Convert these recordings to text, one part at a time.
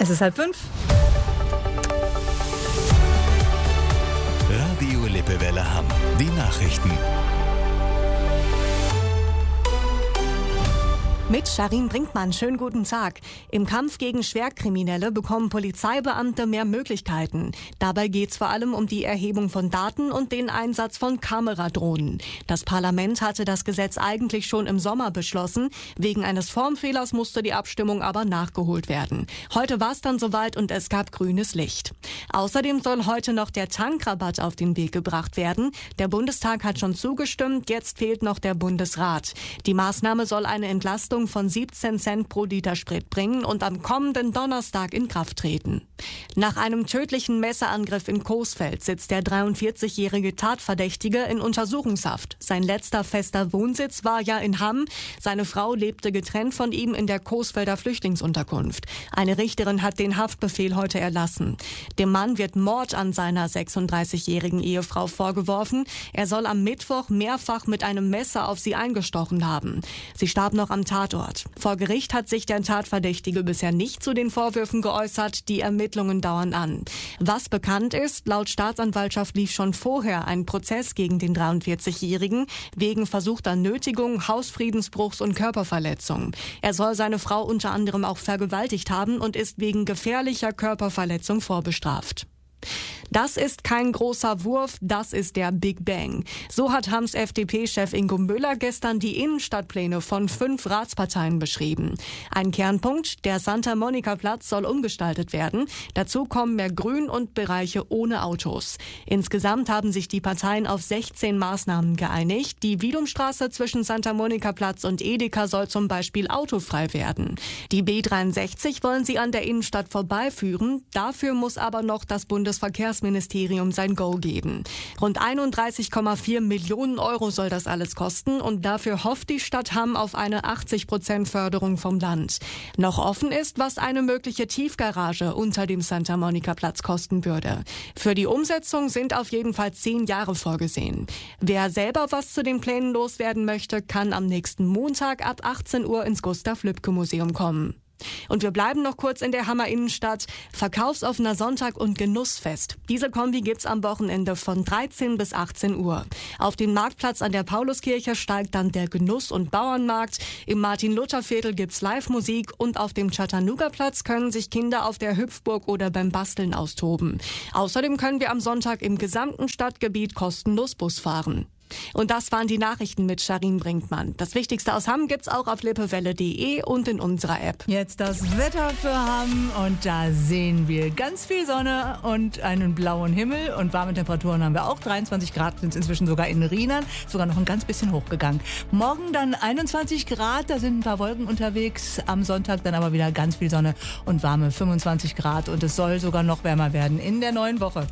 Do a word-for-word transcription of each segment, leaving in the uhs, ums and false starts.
Es ist halb fünf. Radio Lippewelle Hamm. Die Nachrichten. Mit Sharin Brinkmann, schönen guten Tag. Im Kampf gegen Schwerkriminelle bekommen Polizeibeamte mehr Möglichkeiten. Dabei geht es vor allem um die Erhebung von Daten und den Einsatz von Kameradrohnen. Das Parlament hatte das Gesetz eigentlich schon im Sommer beschlossen. Wegen eines Formfehlers musste die Abstimmung aber nachgeholt werden. Heute war es dann soweit und es gab grünes Licht. Außerdem soll heute noch der Tankrabatt auf den Weg gebracht werden. Der Bundestag hat schon zugestimmt, jetzt fehlt noch der Bundesrat. Die Maßnahme soll eine Entlastung von siebzehn Cent pro Liter Sprit bringen und am kommenden Donnerstag in Kraft treten. Nach einem tödlichen Messerangriff in Coesfeld sitzt der dreiundvierzigjährige Tatverdächtige in Untersuchungshaft. Sein letzter fester Wohnsitz war ja in Hamm. Seine Frau lebte getrennt von ihm in der Coesfelder Flüchtlingsunterkunft. Eine Richterin hat den Haftbefehl heute erlassen. Dem Mann wird Mord an seiner sechsunddreißigjährigen Ehefrau vorgeworfen. Er soll am Mittwoch mehrfach mit einem Messer auf sie eingestochen haben. Sie starb noch am Tatort. Vor Gericht hat sich der Tatverdächtige bisher nicht zu den Vorwürfen geäußert. Die Ermittlungen dauern an. Was bekannt ist, laut Staatsanwaltschaft lief schon vorher ein Prozess gegen den dreiundvierzigjährigen wegen versuchter Nötigung, Hausfriedensbruchs und Körperverletzung. Er soll seine Frau unter anderem auch vergewaltigt haben und ist wegen gefährlicher Körperverletzung vorbestraft. Das ist kein großer Wurf, das ist der Big Bang. So hat Hamms F D P-Chef Ingo Müller gestern die Innenstadtpläne von fünf Ratsparteien beschrieben. Ein Kernpunkt, der Santa-Monica-Platz soll umgestaltet werden. Dazu kommen mehr Grün und Bereiche ohne Autos. Insgesamt haben sich die Parteien auf sechzehn Maßnahmen geeinigt. Die Wiedumstraße zwischen Santa-Monica-Platz und Edeka soll zum Beispiel autofrei werden. Die B dreiundsechzig wollen sie an der Innenstadt vorbeiführen. Dafür muss aber noch das Bundesverkehrsministerium sein Go geben. Rund einunddreißig Komma vier Millionen Euro soll das alles kosten und dafür hofft die Stadt Hamm auf eine achtzig Prozent Förderung vom Land. Noch offen ist, was eine mögliche Tiefgarage unter dem Santa-Monica-Platz kosten würde. Für die Umsetzung sind auf jeden Fall zehn Jahre vorgesehen. Wer selber was zu den Plänen loswerden möchte, kann am nächsten Montag ab achtzehn Uhr ins Gustav-Lübcke-Museum kommen. Und wir bleiben noch kurz in der Hammer Innenstadt. Verkaufsoffener Sonntag und Genussfest. Diese Kombi gibt's am Wochenende von dreizehn bis achtzehn Uhr. Auf dem Marktplatz an der Pauluskirche steigt dann der Genuss- und Bauernmarkt. Im Martin-Luther-Viertel gibt's Live-Musik und auf dem Chattanooga-Platz können sich Kinder auf der Hüpfburg oder beim Basteln austoben. Außerdem können wir am Sonntag im gesamten Stadtgebiet kostenlos Bus fahren. Und das waren die Nachrichten mit Sharin Brinkmann. Das Wichtigste aus Hamm gibt's auch auf lippewelle punkt de und in unserer App. Jetzt das Wetter für Hamm und da sehen wir ganz viel Sonne und einen blauen Himmel und warme Temperaturen haben wir auch. dreiundzwanzig Grad sind es inzwischen sogar in Rheinland, sogar noch ein ganz bisschen hochgegangen. Morgen dann einundzwanzig Grad, da sind ein paar Wolken unterwegs. Am Sonntag dann aber wieder ganz viel Sonne und warme fünfundzwanzig Grad und es soll sogar noch wärmer werden in der neuen Woche.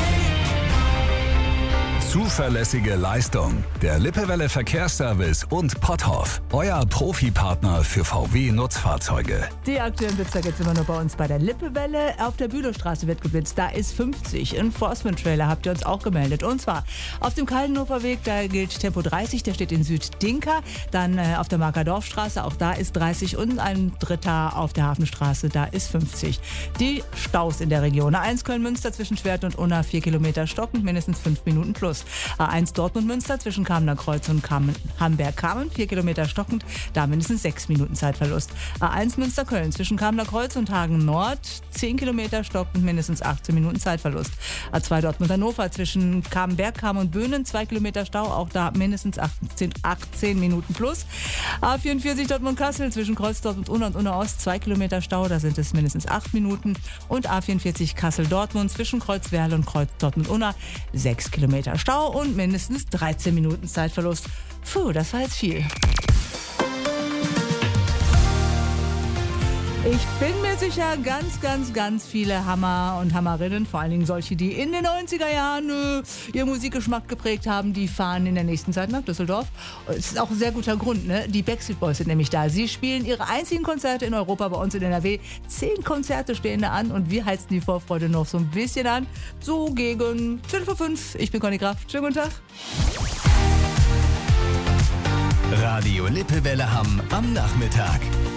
Zuverlässige Leistung. Der Lippewelle Verkehrsservice und Potthoff. Euer Profipartner für V W-Nutzfahrzeuge. Die aktuellen Blitzer gibt es immer nur bei uns bei der Lippewelle. Auf der Bülowstraße wird geblitzt. Da ist fünfzig. Enforcement-Trailer habt ihr uns auch gemeldet. Und zwar auf dem Kaldenhofer Weg, da gilt Tempo dreißig. Der steht in Süddinka. Dann äh, auf der Markerdorfstraße, auch da ist dreißig. Und ein dritter auf der Hafenstraße, da ist fünfzig. Die Staus in der Region. A eins Köln-Münster zwischen Schwert und Unna, vier Kilometer stockend, mindestens fünf Minuten plus. A eins Dortmund-Münster zwischen Kamener Kreuz und Hamberg-Kamen, vier Kilometer stockend, da mindestens sechs Minuten Zeitverlust. A eins Münster-Köln zwischen Kamener Kreuz und Hagen-Nord, zehn Kilometer stockend, mindestens achtzehn Minuten Zeitverlust. A zwei Dortmund-Hannover zwischen Kamenberg, Kam und Böhnen, zwei Kilometer Stau, auch da mindestens achtzehn, achtzehn Minuten plus. A vierundvierzig Dortmund-Kassel zwischen Kreuzdorf und Unna und Unna-Ost, zwei Kilometer Stau, da sind es mindestens acht Minuten. Und A vierundvierzig Kassel-Dortmund zwischen Kreuzwerl und Kreuzdorf und Unna, sechs Kilometer Stau und mindestens dreizehn Minuten Zeitverlust. Puh, das war jetzt viel. Ich bin mir sicher, ganz, ganz, ganz viele Hammer und Hammerinnen, vor allen Dingen solche, die in den neunziger Jahren äh, ihr Musikgeschmack geprägt haben, die fahren in der nächsten Zeit nach Düsseldorf. Das ist auch ein sehr guter Grund, ne? Die Backstreet Boys sind nämlich da. Sie spielen ihre einzigen Konzerte in Europa bei uns in N R W. Zehn Konzerte stehen da an und wir heizen die Vorfreude noch so ein bisschen an. So gegen Viertel vor fünf. Ich bin Conny Kraft. Schönen guten Tag. Radio Lippewelle Hamm am Nachmittag.